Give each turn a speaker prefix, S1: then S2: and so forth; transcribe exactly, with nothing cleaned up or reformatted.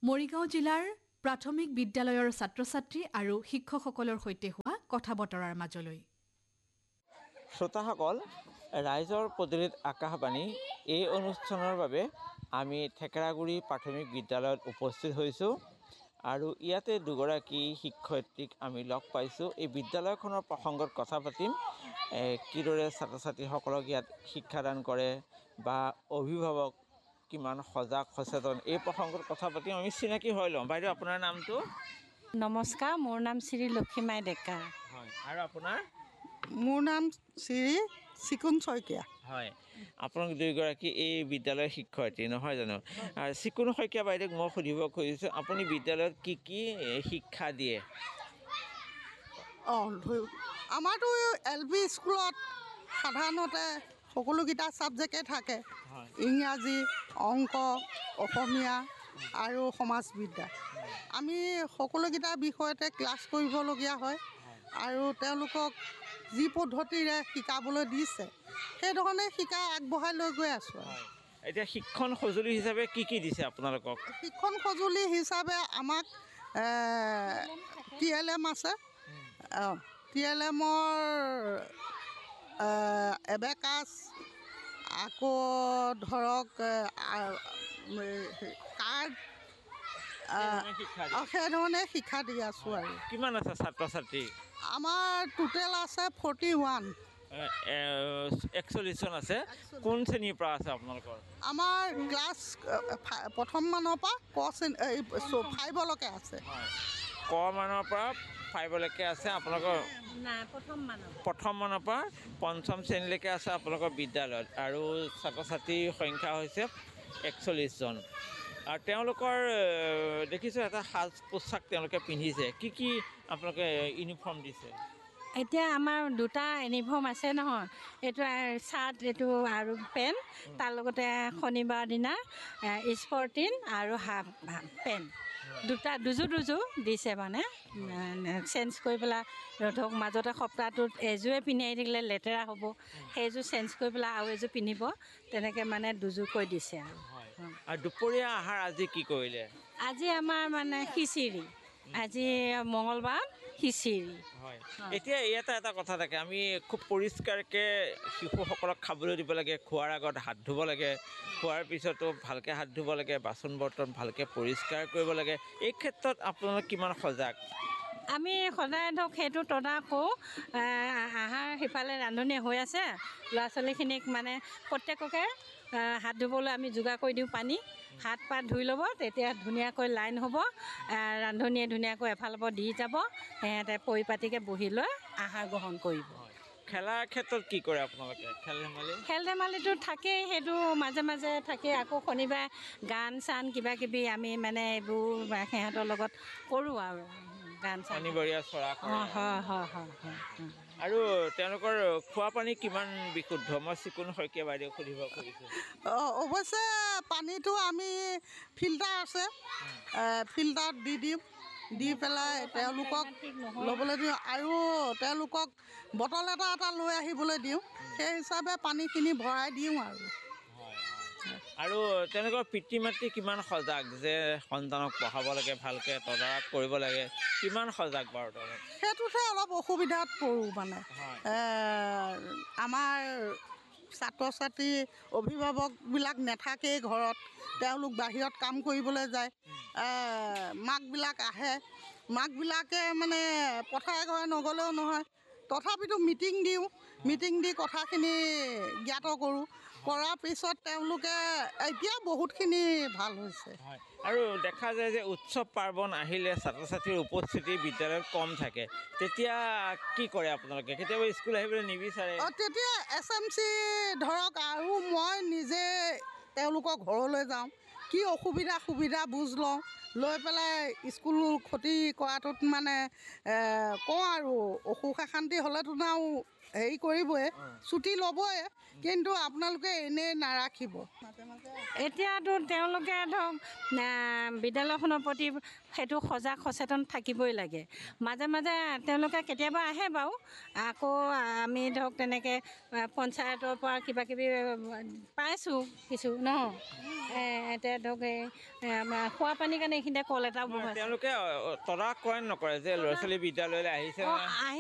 S1: মৰিগাঁও জিলাৰ প্ৰাথমিক বিদ্যালয়ৰ ছাত্ৰ-ছাত্ৰী আৰু শিক্ষকসকলৰ সৈতে হোৱা কথা-বতৰাৰ মাজলৈ।
S2: শ্ৰোতাসকল, ৰাইজৰ পদূলিত আকাশবাণী এই অনুষ্ঠানৰ বাবে আমি থেকেৰাগুৰি প্ৰাথমিক বিদ্যালয়ত উপস্থিত হৈছোঁ আৰু ইয়াতে দুগৰাকী শিক্ষয়িত্ৰীক আমি লগ পাইছোঁ। এই বিদ্যালয়খনৰ প্ৰসংগত কথা পাতিম, কিদৰে ছাত্ৰ ছাত্ৰীসকলক ইয়াত শিক্ষাদান কৰে বা অভিভাৱক কিমান সজাগ সচেতন, এই প্ৰসংগত কথা পাতিম। আমি চিনাকি হৈ লওঁ। বাইদেউ, আপোনাৰ নামটো?
S3: নমস্কাৰ, মোৰ নাম শ্ৰী লক্ষীমাই ডেকা।
S2: হয়, আৰু আপোনাৰ?
S4: মোৰ নাম শ্ৰী চিকুণ শইকীয়া।
S2: হয়, আপোনালোক দুয়োগৰাকী এই বিদ্যালয়ৰ শিক্ষয়িত্ৰী নহয় জানো? চিকুণ শইকীয়া বাইদেউক মই সুধিব খুজিছোঁ, আপুনি বিদ্যালয়ত কি কি শিক্ষা দিয়ে?
S4: অঁ, আমাৰতো এল পি স্কুলত সাধাৰণতে সকলোকেইটা ছাবজেক্টেই থাকে। ইংৰাজী, অংক, অসমীয়া আৰু সমাজবিদ্যা। আমি সকলোকেইটা বিষয়তে ক্লাছ কৰিবলগীয়া হয় আৰু তেওঁলোকক যি পদ্ধতিৰে শিকাবলৈ দিছে সেইধৰণে শিকাই আগবঢ়াই লৈ গৈ আছোঁ।
S2: এতিয়া শিক্ষণ সঁজুলি হিচাপে কি কি দিছে আপোনালোকক? শিক্ষণ
S4: সঁজুলি হিচাপে আমাক টি এল এম আছে। অঁ, টি এল এমৰ এবেকাছ, আকৌ ধৰক কাৰ্ড, সেইধৰণে শিক্ষা দি আছোঁ। আৰু
S2: কিমান আছে ছাত্ৰ ছাত্ৰী?
S4: আমাৰ টোটেল আছে ফৰ্টি ওৱান।
S2: একচল্লিছজন আছে। কোন শ্ৰেণীৰ পৰা আছে আপোনালোকৰ?
S4: আমাৰ ক্লাছ প্ৰথম মানৰ পৰা ক শ্ৰেণী ফাইভলৈকে আছে।
S2: ক মানৰ পৰা ফাইভলৈকে আছে আপোনালোকৰ? প্ৰথম মানৰ পৰা পঞ্চম শ্ৰেণীলৈকে আছে আপোনালোকৰ বিদ্যালয়ত, আৰু ছাত্ৰ ছাত্ৰীৰ সংখ্যা হৈছে একচল্লিছজন। আৰু তেওঁলোকৰ দেখিছোঁ এটা সাজ পোছাক তেওঁলোকে পিন্ধিছে। কি কি আপোনালোকে ইউনিফৰ্ম দিছে?
S3: এতিয়া আমাৰ দুটা ইউনিফৰ্ম আছে নহয়, এইটো চাৰ্ট, এইটো আৰু পেণ্ট, তাৰ লগতে শনিবাৰ দিনা স্পৰ্টিং আৰু হাফ পেণ্ট, দুটা দুযোৰ দুযোৰ দিছে। মানে চেঞ্জ কৰি পেলাই ধৰক মাজতে সপ্তাহটোত এযোৰে পিন্ধি আহি থাকিলে লেতেৰা হ'ব, সেইযোৰ চেঞ্জ কৰি পেলাই আৰু এযোৰ পিন্ধিব, তেনেকৈ মানে দুযোৰকৈ দিছে। আৰু
S2: আৰু দুপৰীয়া আহাৰ আজি কি কৰিলে?
S3: আজি আমাৰ মানে খিচিৰি, আজি মঙলবাৰ খিচিৰি।
S2: হয়, এতিয়া ইয়াতে এটা কথা থাকে, আমি খুব পৰিষ্কাৰকৈ শিশুসকলক খাবলৈ দিব লাগে। খোৱাৰ আগত হাত ধুব লাগে, খোৱাৰ পিছতো ভালকৈ হাত ধুব লাগে, বাচন বৰ্তন ভালকৈ পৰিষ্কাৰ কৰিব লাগে। এই ক্ষেত্ৰত আপোনালোক কিমান সজাগ?
S3: আমি সদায় ধৰক সেইটো তদাৰক কৰোঁ। আহাৰ সিফালে ৰান্ধনি হৈ আছে, ল'ৰা ছোৱালীখিনিক মানে প্ৰত্যেককে হাত ধুবলৈ আমি যোগাৰ কৰি দিওঁ পানী। হাত পাত ধুই ল'ব, তেতিয়া ধুনীয়াকৈ লাইন হ'ব, ৰান্ধনিয়ে ধুনীয়াকৈ এফালৰ পৰা দি যাব, সিহঁতে পৰিপাটিকৈ বহি লৈ আহাৰ গ্ৰহণ কৰিব।
S2: খেলাৰ ক্ষেত্ৰত কি কৰে আপোনালোকে? খেল ধেমালি
S3: খেল ধেমালিটো থাকেই, সেইটো মাজে মাজে থাকে। আকৌ শনিবাৰে গান চান কিবা কিবি আমি মানে এইবোৰ সিহঁতৰ লগত কৰোঁ আৰু গান চান।
S2: শনিবৰীয়া চৰা।
S3: অঁ, হয় হয় হয় হয়।
S2: আৰু তেওঁলোকৰ খোৱা পানী কিমান বিশুদ্ধ? মই চিকুণ শইকীয়া বাইদেউ সুধিব খুজিছোঁ।
S4: অঁ, অৱশ্যে পানীটো আমি ফিল্টাৰ আছে, ফিল্টাৰত দি দিওঁ, দি পেলাই তেওঁলোকক ল'বলৈ দিওঁ আৰু তেওঁলোকক বটল এটা এটা লৈ আহিবলৈ দিওঁ। সেই হিচাপে পানীখিনি ভৰাই দিওঁ। আৰু
S2: আৰু তেওঁলোকৰ পিতৃ মাতৃ কিমান সজাগ যে সন্তানক পঢ়াব লাগে, ভালকৈ তদাৰক কৰিব লাগে, কিমান সজাগ বাৰু তেওঁলোক?
S4: সেইটোতে অলপ অসুবিধাত পৰোঁ। মানে আমাৰ ছাত্ৰ ছাত্ৰী অভিভাৱকবিলাক নাথাকেই ঘৰত, তেওঁলোক বাহিৰত কাম কৰিবলৈ যায়। মাকবিলাক আহে, মাকবিলাকে মানে পথাৰে ঘৰে নগ'লেও নহয়, তথাপিতো মিটিং দিওঁ, মিটিং দি কথাখিনি জ্ঞাত কৰোঁ। কৰাৰ পিছত তেওঁলোকে এতিয়া বহুতখিনি ভাল হৈছে।
S2: আৰু দেখা যায় যে উৎসৱ পাৰ্বণ আহিলে ছাত্ৰ ছাত্ৰীৰ উপস্থিতি বিদ্যালয়ত কম থাকে, তেতিয়া কি কৰে আপোনালোকে? কেতিয়াবা স্কুল আহিবলৈ নিবিচাৰে?
S4: অঁ, তেতিয়া এছ এম চি ধৰক আৰু মই নিজে তেওঁলোকৰ ঘৰলৈ যাওঁ, কি অসুবিধা সুবিধা বুজ লওঁ, লৈ পেলাই স্কুল ক্ষতি কৰাটোত মানে কওঁ। আৰু অসুখ অশান্তি হ'লেতো আৰু হেৰি কৰিবই ছুটি ল'বই কিন্তু আপোনালোকে এনেই নাৰাখিব
S3: এতিয়াতো তেওঁলোকে ধৰক বিদ্যালয়খনৰ প্ৰতি সেইটো সজাগ সচেতন থাকিবই লাগে মাজে মাজে তেওঁলোকে কেতিয়াবা আহে বাৰু আকৌ আমি ধৰক তেনেকৈ পঞ্চায়তৰ পৰা কিবা কিবি পাইছোঁ কিছু ন এতিয়া ধৰক এই খোৱা পানীৰ কাৰণে এইখিনিতে কল এটা বহুৱাইছে
S2: তেওঁলোকে তদাৰক কৰে নকৰে যে ল'ৰা ছোৱালী বিদ্যালয়লৈ আহিছে
S3: আহি